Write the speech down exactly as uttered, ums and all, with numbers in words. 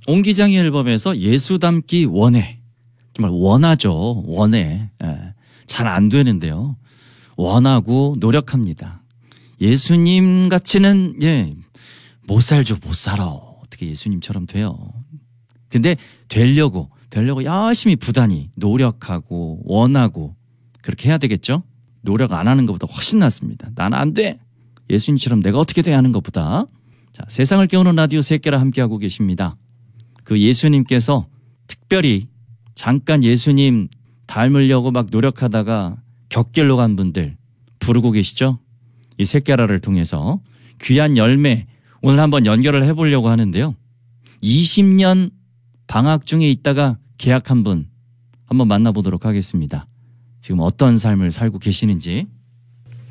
옹기장의 앨범에서 예수 닮기 원해. 정말 원하죠. 원해. 예. 잘 안 되는데요. 원하고 노력합니다. 예수님 같이는 예, 못 살죠. 못 살아. 어떻게 예수님처럼 돼요. 근데 되려고 되려고 열심히 부단히 노력하고 원하고 그렇게 해야 되겠죠. 노력 안 하는 것보다 훨씬 낫습니다. 나는 안 돼. 예수님처럼 내가 어떻게 돼야 하는 것보다. 자, 세상을 깨우는 라디오 새끼라 함께하고 계십니다. 그 예수님께서 특별히 잠깐 예수님 닮으려고 막 노력하다가 격길로 간 분들 부르고 계시죠? 이 새끼라를 통해서 귀한 열매 오늘 한번 연결을 해보려고 하는데요. 이십 년 방학 중에 있다가 계약한 분 한번 만나보도록 하겠습니다. 지금 어떤 삶을 살고 계시는지